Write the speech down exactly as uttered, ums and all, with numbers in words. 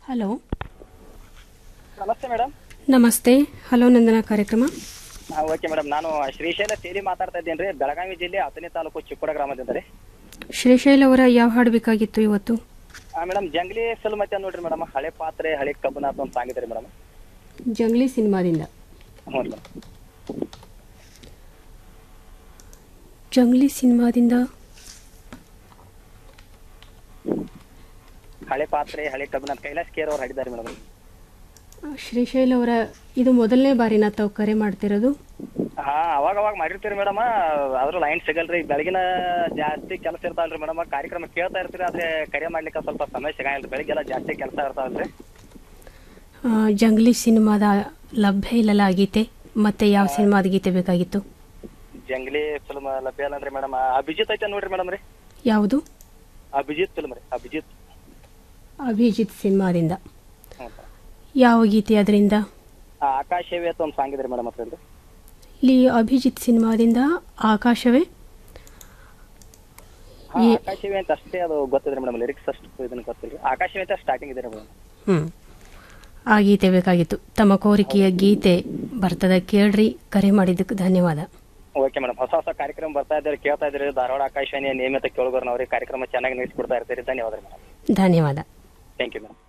Hello ನಮಸ್ತೆ madam. ನಮಸ್ತೆ. Hello ನಂದನ ಕಾರ್ಯಕ್ರಮ. ಹಾಂ ಓಕೆ ಮೇಡಮ್. ನಾನು ಶ್ರೀಶೈಲ ಸೇರಿ ಮಾತಾಡ್ತಾ ಇದ್ದೇನೆ ರೀ. ಬೆಳಗಾವಿ ಜಿಲ್ಲೆ ಹತ್ತನೇ ತಾಲೂಕು ಚಿಕ್ಕೋಡ ಗ್ರಾಮದಿಂದ ರೀ. ಶ್ರೀಶೈಲ್ ಅವರ ಯಾವ ಹಾಡು ಬೇಕಾಗಿತ್ತು ಇವತ್ತು? ಹಾಂ ಮೇಡಮ್, ಜಂಗ್ಲಿ ಫಿಲ್ಮ್ ಐತೆ ನೋಡ್ರಿ ಮೇಡಮ್. ಹಳೆ ಪಾತ್ರೆ ಹಳೆ ಕಬ್ಬನ ಅಂತ ಒಂದು ಸಾಂಗ್ ಇದೆ ರೀ ಮೇಡಮ್. ಜಂಗ್ಲಿ ಸಿನಿಮಾದಿಂದ. ಹ್ಞೂ ರೀ ಮೇಡಮ್. ಜಂಗ್ಲಿ ಸಿನಿಮಾದಿಂದ ಹಳೆ ಪಾತ್ರೆ ಹಳೆ ಕಬ್ಬನ ಅಂತ ಕೈಲಾಶ್ ಕೇರ್ ಅವ್ರು ಹಾಡಿದ್ದಾರೆ ಮೇಡಮ್. ಶ್ರೀಶೈಲ್ ಅವರ ಇದು ಮೊದಲನೇ ಬಾರಿನ ತಾವು ಕರೆ ಮಾಡ್ತಿರೋದು? ಹಾಂ, ಅವಾಗ ಅವಾಗ ಮಾಡಿರ್ತೀರಿ ಮೇಡಮ್. ಆದ್ರೂ ಲೈನ್ ಸಿಗಲ್ರಿ. ಬೆಳಗಿನ ಜಾಸ್ತಿ ಕೆಲಸ ಇರ್ತಾವಲ್ರಿ ಮೇಡಮ್. ಕಾರ್ಯಕ್ರಮ ಕೇಳ್ತಾ ಇರ್ತೀರಿ, ಆದರೆ ಕರೆ ಮಾಡ್ಲಿಕ್ಕೆ ಸ್ವಲ್ಪ ಸಮಯ ಸಿಗಂಗಿಲ್ಲ. ಬೆಳಗ್ಗೆಲ್ಲ ಜಾಸ್ತಿ ಕೆಲಸ ಇರ್ತಾವಲ್ರಿ. ಆ, ಜಂಗ್ಲಿ ಸಿನಿಮಾದ ಲಭ್ಯ ಇಲ್ಲಲ್ಲ ಗೀತೆ, ಮತ್ತೆ ಯಾವ ಸಿನಿಮಾದ ಗೀತೆ ಬೇಕಾಗಿತ್ತು? ಜಂಗ್ಲಿ ಫಿಲ್ಮ್ ಲಭ್ಯ ಇಲ್ಲ ಅಂದ್ರೆ ಮೇಡಮ್ ಅಭಿಜಿತ್ ಐತೆ ನೋಡ್ರಿ ಮೇಡಮ್ ರೀ. ಯಾವುದು? ಅಭಿಜಿತ್ ಫಿಲ್ಮ್ ರೀ. ಅಭಿಜಿತ್ ಅಭಿಜಿತ್ ಸಿನಿಮಾದಿಂದ. ಹ್ಞೂ. ಯಾವ ಗೀತೆ ಅದರಿಂದ? ಆಕಾಶವೇ ಅಂತ ಒಂದು ಸಾಂಗ್ ಇದೆ ರೀ ಮೇಡಮ್. ಅದ್ರಲ್ಲಿ ಇಲ್ಲಿ ಅಭಿಜಿತ್ ಸಿನಿಮಾದಿಂದ ಆಕಾಶವೇ. ಹಾಂ, ಆಕಾಶವೇ ಅಂತ ಅಷ್ಟೇ ಅದು ಗೊತ್ತಿದೆ ಮೇಡಮ್. ಲಿರಿಕ್ಸ್ ಅಷ್ಟು ಇದನ್ನು ಗೊತ್ತಿಲ್ಲ. ಆಕಾಶವೇ ಅಂತ ಸ್ಟಾರ್ಟಿಂಗ್ ಇದೆ ಮೇಡಮ್. ಹ್ಞೂ, ಆ ಗೀತೆ ಬೇಕಾಗಿತ್ತು. ತಮ್ಮ ಕೋರಿಕೆಯ ಗೀತೆ ಬರ್ತದ, ಕೇಳ್ರಿ. ಕರೆ ಮಾಡಿದ್ದಕ್ಕೆ ಧನ್ಯವಾದ. Okay madam. ಹೊಸ ಹೊಸ ಕಾರ್ಯಕ್ರಮ ಬರ್ತಾ ಇದ್ದಾರೆ, ಕೇಳ್ತಾ ಇದ್ದೀರಿ. ಧಾರವಾಡ ಆಕಾಶವಾಣಿಯ ನಿಯಮಿತ ಕೇಳುಗರು ನಾವು. ಕಾರ್ಯಕ್ರಮ ಚೆನ್ನಾಗಿ ನಡೆಸಿಕೊಡ್ತಾ ಇರ್ತೀರಿ. ಧನ್ಯವಾದ ಮೇಡಮ್. ಧನ್ಯವಾದ. Thank you madam.